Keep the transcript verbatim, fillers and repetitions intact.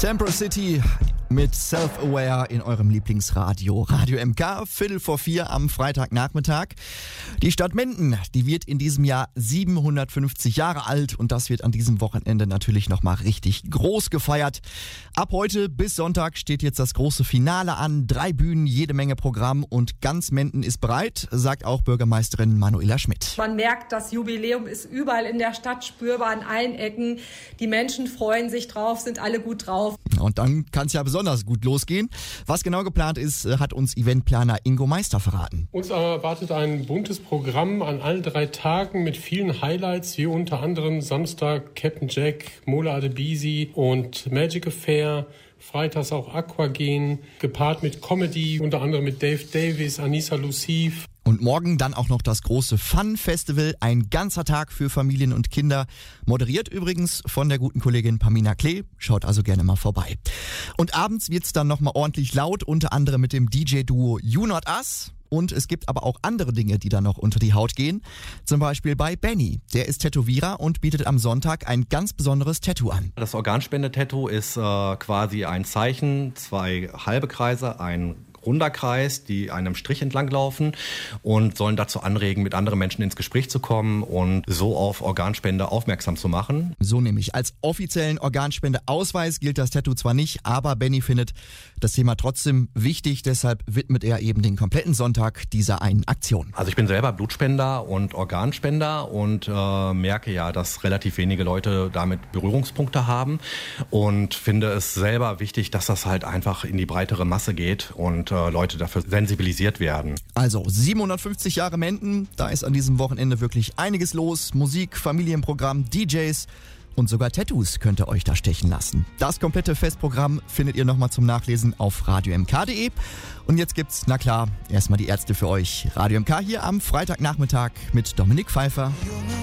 Temple City mit Self-Aware in eurem Lieblingsradio. Radio M K, Viertel vor vier am Freitagnachmittag. Die Stadt Minden, die wird in diesem Jahr siebenhundertfünfzig Jahre alt und das wird an diesem Wochenende natürlich nochmal richtig groß gefeiert. Ab heute bis Sonntag steht jetzt das große Finale an. Drei Bühnen, jede Menge Programm und ganz Minden ist bereit, sagt auch Bürgermeisterin Manuela Schmidt. Man merkt, das Jubiläum ist überall in der Stadt spürbar, an allen Ecken. Die Menschen freuen sich drauf, sind alle gut drauf. Und dann kann es ja besonders gut losgehen. Was genau geplant ist, hat uns Eventplaner Ingo Meister verraten. Uns erwartet ein buntes Programm an allen drei Tagen mit vielen Highlights, wie unter anderem Samstag Captain Jack, Mola Adebisi und Magic Affair. Freitags auch Aquagen, gepaart mit Comedy, unter anderem mit Dave Davis, Anissa Luciv. Und morgen dann auch noch das große Fun-Festival, ein ganzer Tag für Familien und Kinder. Moderiert übrigens von der guten Kollegin Pamina Klee. Schaut also gerne mal vorbei. Und abends wird's dann nochmal ordentlich laut, unter anderem mit dem D J-Duo You Not Us. Und es gibt aber auch andere Dinge, die da noch unter die Haut gehen. Zum Beispiel bei Benny. Der ist Tätowierer und bietet am Sonntag ein ganz besonderes Tattoo an. Das Organspende-Tattoo ist äh, quasi ein Zeichen, zwei halbe Kreise, ein runder Kreis, die einem Strich entlang laufen und sollen dazu anregen, mit anderen Menschen ins Gespräch zu kommen und so auf Organspende aufmerksam zu machen. So nämlich. Als offiziellen Organspendeausweis gilt das Tattoo zwar nicht, aber Benny findet das Thema trotzdem wichtig, deshalb widmet er eben den kompletten Sonntag dieser einen Aktion. Also ich bin selber Blutspender und Organspender und äh, merke ja, dass relativ wenige Leute damit Berührungspunkte haben und finde es selber wichtig, dass das halt einfach in die breitere Masse geht und Leute dafür sensibilisiert werden. Also siebenhundertfünfzig Jahre Minden, da ist an diesem Wochenende wirklich einiges los. Musik, Familienprogramm, D Js und sogar Tattoos könnt ihr euch da stechen lassen. Das komplette Festprogramm findet ihr nochmal zum Nachlesen auf radio m k punkt d e. Und jetzt gibt's, na klar, erstmal die Ärzte für euch. Radio M K hier am Freitagnachmittag mit Dominik Pfeiffer.